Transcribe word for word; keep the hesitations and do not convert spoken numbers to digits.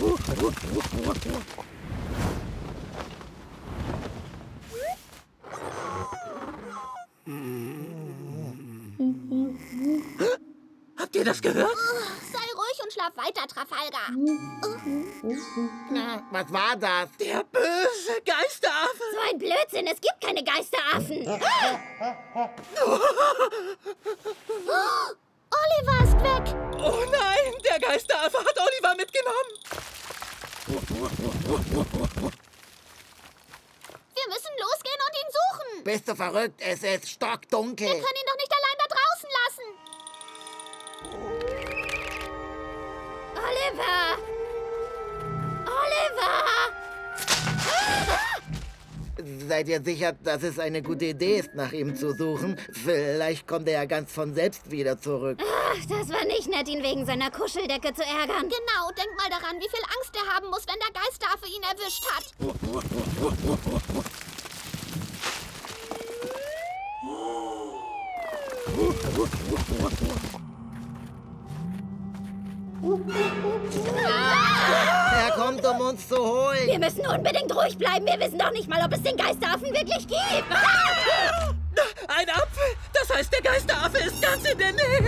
Habt ihr das gehört? Oh, sei ruhig und schlaf weiter, Trafalgar. Na, was war das? Der böse Geisteraffe! So ein Blödsinn, es gibt keine Geisteraffen. Oh, Oliver ist weg. Oh nein, der Geisteraffe hat Oliver mitgenommen. Wir müssen losgehen und ihn suchen. Bist du verrückt? Es ist stockdunkel. Wir können ihn doch nicht allein da draußen lassen. Oliver! Oliver! Seid ihr sicher, dass es eine gute Idee ist, nach ihm zu suchen? Vielleicht kommt er ja ganz von selbst wieder zurück. Ach, das war nicht nett, ihn wegen seiner Kuscheldecke zu ärgern. Genau, denk mal daran, wie viel Angst er haben muss, wenn der Geisteraffe ihn erwischt hat. Er kommt, um uns zu holen. Wir müssen unbedingt ruhig bleiben. Wir wissen doch nicht mal, ob es den Geisteraffen wirklich gibt. Ein Apfel! Das heißt, der Geisteraffe ist ganz in der Nähe.